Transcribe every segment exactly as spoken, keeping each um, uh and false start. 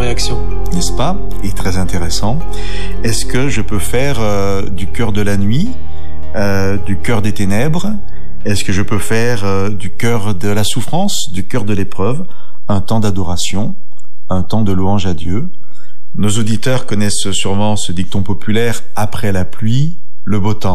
réaction. N'est-ce pas? Et très intéressant. Est-ce que je peux faire euh, du cœur de la nuit, euh, du cœur des ténèbres? Est-ce que je peux faire euh, du cœur de la souffrance, du cœur de l'épreuve, un temps d'adoration, un temps de louange à Dieu? Nos auditeurs connaissent sûrement ce dicton populaire « après la pluie, le beau temps ».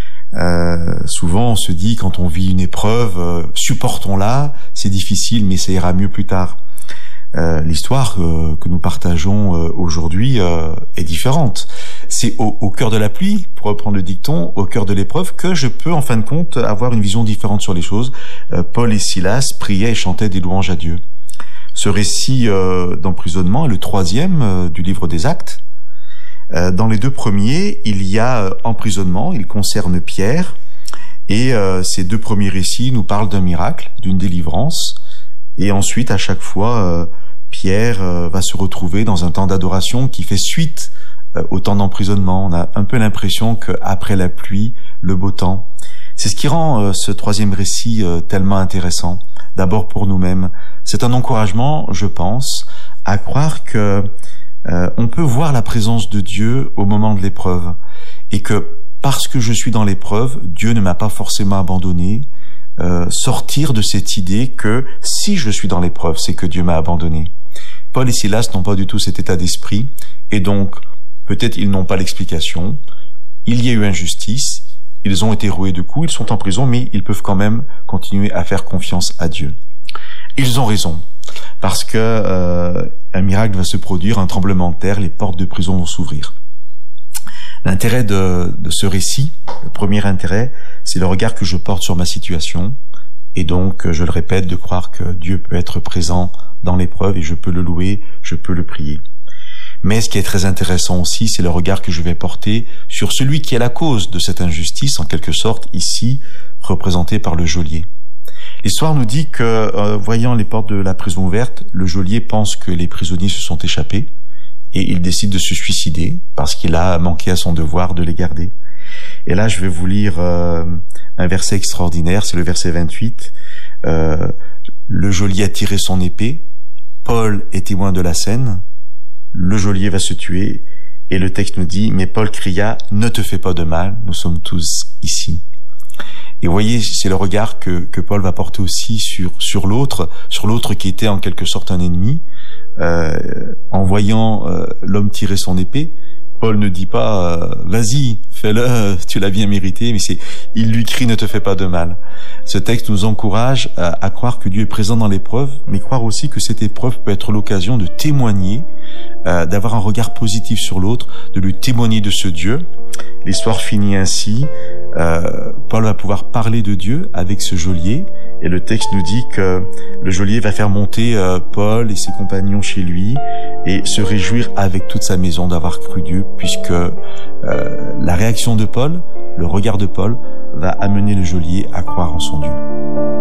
Euh, souvent on se dit quand on vit une épreuve, euh, supportons-la, c'est difficile mais ça ira mieux plus tard. Euh, l'histoire euh, que nous partageons euh, aujourd'hui euh, est différente. C'est au, au cœur de la pluie, pour reprendre le dicton, au cœur de l'épreuve, que je peux en fin de compte avoir une vision différente sur les choses. Euh, Paul et Silas priaient et chantaient des louanges à Dieu. Ce récit euh, d'emprisonnement est le troisième euh, du livre des Actes. Dans les deux premiers, il y a emprisonnement, il concerne Pierre, et euh, ces deux premiers récits nous parlent d'un miracle, d'une délivrance, et ensuite, à chaque fois, euh, Pierre euh, va se retrouver dans un temps d'adoration qui fait suite euh, au temps d'emprisonnement. On a un peu l'impression qu'après la pluie, le beau temps. C'est ce qui rend euh, ce troisième récit euh, tellement intéressant. D'abord pour nous-mêmes, c'est un encouragement, je pense, à croire que Euh, on peut voir la présence de Dieu au moment de l'épreuve et que parce que je suis dans l'épreuve, Dieu ne m'a pas forcément abandonné. Euh, sortir de cette idée que si je suis dans l'épreuve, c'est que Dieu m'a abandonné. Paul et Silas n'ont pas du tout cet état d'esprit et donc peut-être ils n'ont pas l'explication. Il y a eu injustice, ils ont été roués de coups, ils sont en prison, mais ils peuvent quand même continuer à faire confiance à Dieu. Ils ont raison. Parce que euh, un miracle va se produire, un tremblement de terre, les portes de prison vont s'ouvrir. L'intérêt de, de ce récit, le premier intérêt, c'est le regard que je porte sur ma situation, et donc, je le répète, de croire que Dieu peut être présent dans l'épreuve et je peux le louer, je peux le prier. Mais ce qui est très intéressant aussi, c'est le regard que je vais porter sur celui qui est la cause de cette injustice, en quelque sorte, ici, représenté par le geôlier. L'histoire nous dit que, euh, voyant les portes de la prison ouvertes, le geôlier pense que les prisonniers se sont échappés et il décide de se suicider parce qu'il a manqué à son devoir de les garder. Et là, je vais vous lire euh, un verset extraordinaire, c'est le verset vingt-huit. Euh, le geôlier a tiré son épée, Paul est témoin de la scène, le geôlier va se tuer et le texte nous dit « Mais Paul cria, ne te fais pas de mal, nous sommes tous ici ». Et vous voyez, c'est le regard que, que Paul va porter aussi sur, sur l'autre, sur l'autre qui était en quelque sorte un ennemi. Euh, en voyant euh, l'homme tirer son épée, Paul ne dit pas euh, « Vas-y, fais-le, tu l'as bien mérité », mais c'est il lui crie « Ne te fais pas de mal ». Ce texte nous encourage à, à croire que Dieu est présent dans l'épreuve, mais croire aussi que cette épreuve peut être l'occasion de témoigner, euh, d'avoir un regard positif sur l'autre, de lui témoigner de ce Dieu. L'histoire finit ainsi. Euh, Paul va pouvoir parler de Dieu avec ce geôlier et le texte nous dit que le geôlier va faire monter euh, Paul et ses compagnons chez lui et se réjouir avec toute sa maison d'avoir cru Dieu puisque euh, la réaction de Paul, le regard de Paul va amener le geôlier à croire en son Dieu.